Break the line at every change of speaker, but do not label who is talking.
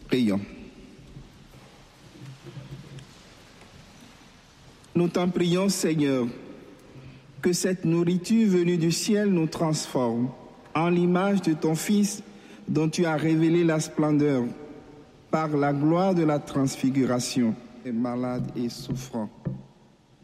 Prions. Nous t'en prions, Seigneur, que cette nourriture venue du ciel nous transforme en l'image de ton Fils dont tu as révélé la splendeur par la gloire de la transfiguration, et malade et souffrant.